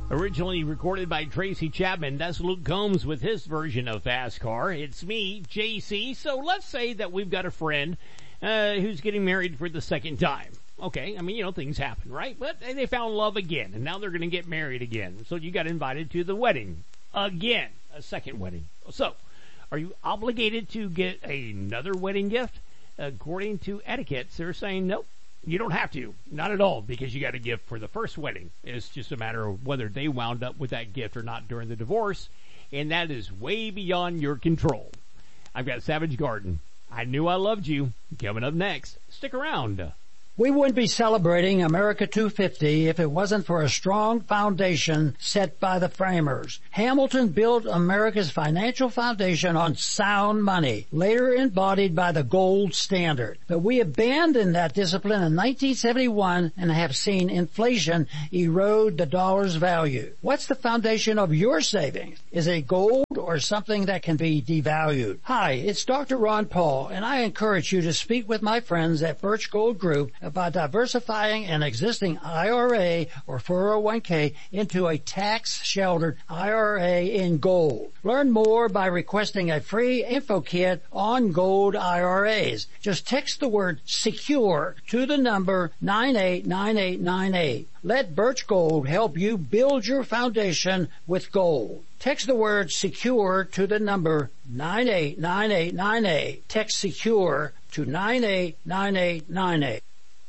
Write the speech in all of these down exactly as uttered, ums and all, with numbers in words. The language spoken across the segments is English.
Originally recorded by Tracy Chapman, that's Luke Combs with his version of Fast Car. It's me, J C. So let's say that we've got a friend uh, who's getting married for the second time. Okay, I mean, you know, things happen, right? But they found love again, and now they're going to get married again. So you got invited to the wedding again, a second wedding. So, are you obligated to get another wedding gift? According to etiquette, they're saying nope. You don't have to. Not at all, because you got a gift for the first wedding. It's just a matter of whether they wound up with that gift or not during the divorce, and that is way beyond your control. I've got Savage Garden. I Knew I Loved You coming up next. Stick around. We wouldn't be celebrating America two fifty if it wasn't for a strong foundation set by the framers. Hamilton built America's financial foundation on sound money, later embodied by the gold standard. But we abandoned that discipline in nineteen seventy-one and have seen inflation erode the dollar's value. What's the foundation of your savings? Is it gold or something that can be devalued? Hi, it's Doctor Ron Paul, and I encourage you to speak with my friends at Birch Gold Group about diversifying an existing I R A or four oh one k into a tax-sheltered I R A in gold. Learn more by requesting a free info kit on gold I R As. Just text the word SECURE to the number nine eight nine eight nine eight. Let Birch Gold help you build your foundation with gold. Text the word SECURE to the number nine eight nine eight nine eight. Text SECURE to nine eight nine eight nine eight.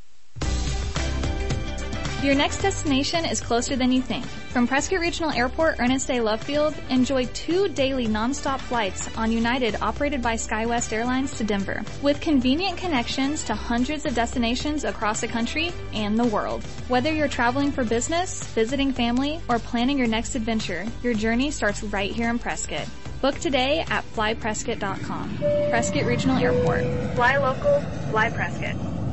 Your next destination is closer than you think. From Prescott Regional Airport, Ernest A. Love Field, enjoy two daily nonstop flights on United operated by SkyWest Airlines to Denver, with convenient connections to hundreds of destinations across the country and the world. Whether you're traveling for business, visiting family, or planning your next adventure, your journey starts right here in Prescott. Book today at fly prescott dot com. Prescott Regional Airport. Fly local, fly Prescott.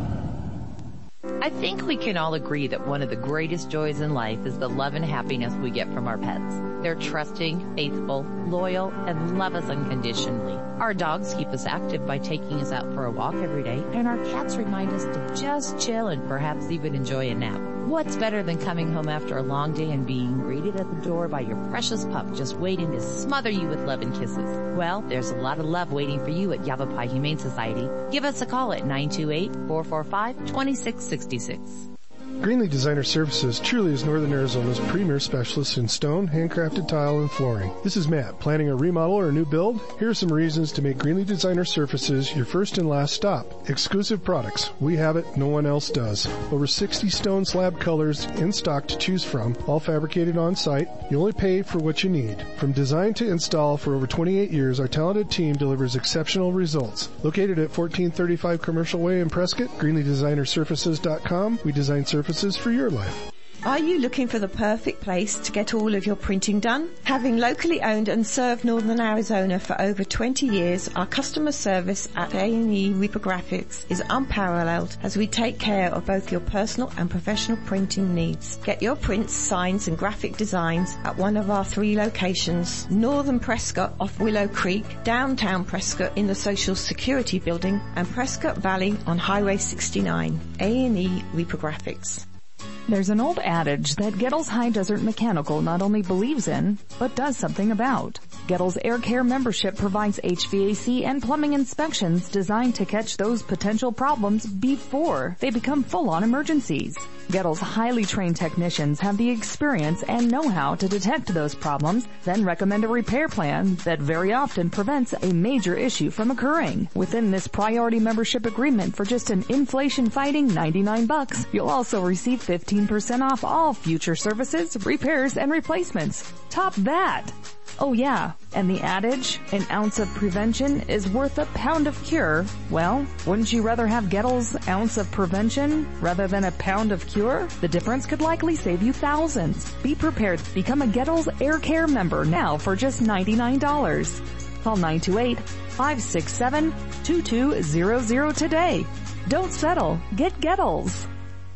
I think we can all agree that one of the greatest joys in life is the love and happiness we get from our pets. They're trusting, faithful, loyal, and love us unconditionally. Our dogs keep us active by taking us out for a walk every day, and our cats remind us to just chill and perhaps even enjoy a nap. What's better than coming home after a long day and being greeted at the door by your precious pup just waiting to smother you with love and kisses? Well, there's a lot of love waiting for you at Yavapai Humane Society. Give us a call at nine two eight, four four five, two six six six. Greenlee Designer Services truly is Northern Arizona's premier specialist in stone, handcrafted tile, and flooring. This is Matt. Planning a remodel or a new build? Here are some reasons to make Greenlee Designer Services your first and last stop. Exclusive products. We have it. No one else does. Over sixty stone slab colors in stock to choose from, all fabricated on site. You only pay for what you need. From design to install for over twenty-eight years, our talented team delivers exceptional results. Located at fourteen thirty-five Commercial Way in Prescott, greenlee designer surfaces dot com. We design surfaces for your life. Are you looking for the perfect place to get all of your printing done? Having locally owned and served Northern Arizona for over twenty years, our customer service at A and E Reprographics is unparalleled as we take care of both your personal and professional printing needs. Get your prints, signs and graphic designs at one of our three locations: Northern Prescott off Willow Creek, downtown Prescott in the Social Security Building, and Prescott Valley on Highway sixty-nine. A and E Reprographics. There's an old adage that Gettles High Desert Mechanical not only believes in, but does something about. Gettles Air Care membership provides H V A C and plumbing inspections designed to catch those potential problems before they become full-on emergencies. Gettles' highly trained technicians have the experience and know-how to detect those problems, then recommend a repair plan that very often prevents a major issue from occurring. Within this priority membership agreement for just an inflation-fighting ninety-nine bucks, you'll also receive fifteen percent off all future services, repairs, and replacements. Top that! Oh yeah, and the adage, an ounce of prevention is worth a pound of cure. Well, wouldn't you rather have Gettles' ounce of prevention rather than a pound of cure? The difference could likely save you thousands. Be prepared to become a Gettles Air Care member now for just ninety-nine dollars. Call nine two eight, five six seven, two two zero zero today. Don't settle. Get Gettles.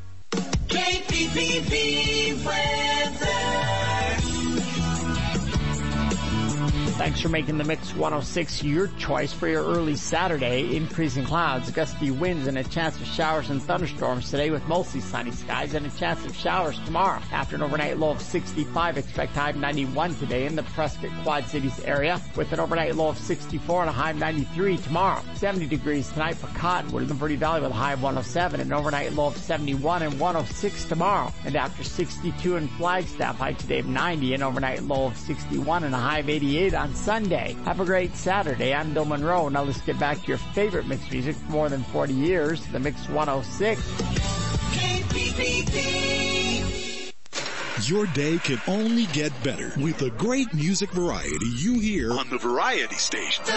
K P P V weather. Thanks for making the Mix one oh six your choice for your early Saturday. Increasing clouds, gusty winds, and a chance of showers and thunderstorms today with mostly sunny skies and a chance of showers tomorrow. After an overnight low of sixty-five, expect high of ninety-one today in the Prescott Quad Cities area with an overnight low of sixty-four and a high of ninety-three tomorrow. seventy degrees tonight for Cottonwood in the Verde Valley with a high of one oh seven and an overnight low of seventy-one and one oh six tomorrow. And after sixty-two in Flagstaff, high today of ninety and overnight low of sixty-one and a high of eighty-eight on Sunday. Have a great Saturday. I'm Bill Monroe. Now let's get back to your favorite mixed music for more than forty years, the Mix one oh six. K P P P. Your day can only get better with the great music variety you hear on the Variety Station.